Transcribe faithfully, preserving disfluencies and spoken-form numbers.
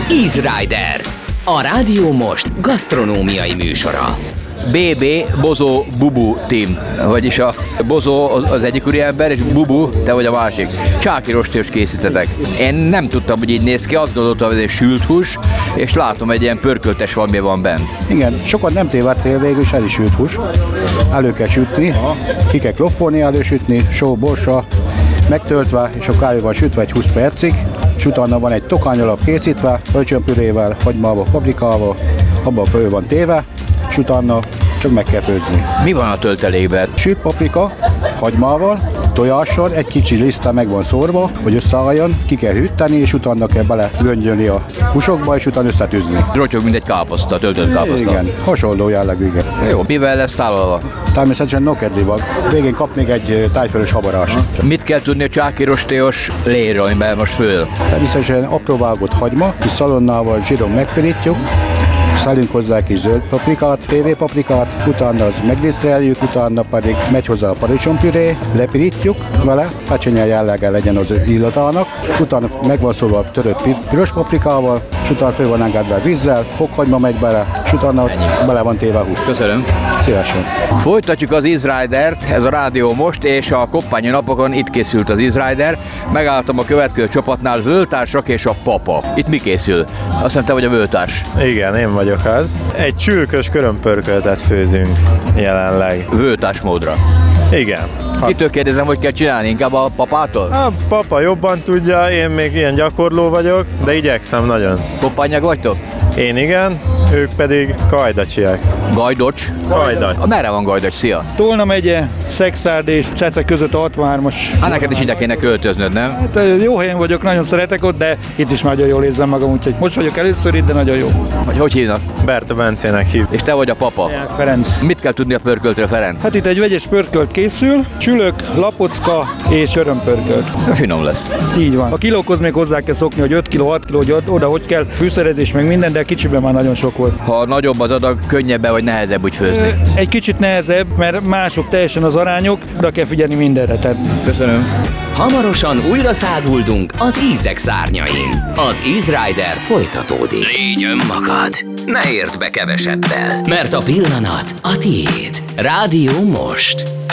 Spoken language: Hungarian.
Easy Rider, a Rádió Most gasztronómiai műsora. bé bé, Bozó, Bubu Team. Vagyis a Bozó az egyik úriember, és Bubu, te vagy a másik. Csáki rostélyos készítetek. Én nem tudtam, hogy így néz ki, azt gondoltam, hogy ez egy sült hús, és látom, egy ilyen pörköltes valami van bent. Igen, sokat nem tévedtél, végül is el is sült hús. Elő kell sütni, ki kell kloffolni, elősütni, só, borsa, megtöltve, és a kávé van sütve egy húsz percig, és utána van egy tokányalap készítve, pölcsönpürével, hagymával, paprikával, abban föl van téve, és utána csak meg kell főzni. Mi van a töltelékben? Sült paprika, hagymával, tojással, egy kicsi liszttel meg van szórva, hogy összeálljon, ki kell hűteni, és utána kell bele göngyölni a húsokba, és utána összetűzni. Rotyog, mint egy káposzta, töltött káposzta. Igen, hasonló jellegű, igen. Jó, mivel lesz tálalva? Természetesen nokedlival. Végén kap még egy tájfölös habarást. Mit kell tudni a csáki rostélyos léről, amiben most föl? Természetesen apró vágott hagyma, kis szalonnával zsíron megpirítjuk, szálljunk hozzá egy kis zöld paprikát, tévépaprikát, utána az megdíszleljük, utána pedig megy hozzá a paradicsompüré, lepirítjuk vele, pecsenye jellege legyen az illatának, utána meg van szólva a törött piros paprikával, és utána föl van engedve vízzel, fokhagyma megy bele, és utána bele van téve a hús. Köszönöm. Szívesen. Folytatjuk az Easy Ridert, ez a Rádió Most, és a koppányi napokon itt készült az Easy Rider. Megálltam a következő csapatnál, völtársak és a papa. Itt mi készül? Azt hiszem, te vagy a völtárs. Igen, én vagyok az. Egy csülkös körömpörköltet főzünk jelenleg. Völtárs módra. Igen. Ha... Kitől kérdezem, hogy kell csinálni? Inkább a papától? A papa jobban tudja, én még ilyen gyakorló vagyok, de igyekszem nagyon. Koppányak vagytok? Én igen, ők pedig kajdacsiak. Gajdocs? Gajdacs. Merre van Gajdocs? Szia! Tolna megye, Szexárd és Cece között a hatvanhármas. Hát neked is ide kéne költöznöd, nem? Hát jó helyen vagyok, nagyon szeretek ott, de itt is nagyon jól érzem magam, úgyhogy most vagyok először itt, de nagyon jó. Vagy hogy hívnak? Berta Bencének hív. És te vagy a papa? Deák Ferenc. Mit kell tudni a pörköltről, Ferenc? Hát itt egy vegyes pörkölt készül, csülök, lapocka és örömpörkölt. Finom lesz. Így van. A kilókhoz még hozzá kell szokni, hogy öt kiló, hat kiló, hogy oda hogy kell fűszerezés, meg minden, de kicsiben már nagyon sok volt. Ha nagyobb az adag, könnyebb vagy nehezebb úgy főzni? Egy kicsit nehezebb, mert mások teljesen az arányok, oda kell figyelni mindenre. Tehát... Köszönöm. Hamarosan újra száguldunk az ízek szárnyain. Az Easy Rider folytatódik. Légy önmagad, ne érd be kevesebbel, mert a pillanat a tiéd. Rádió Most.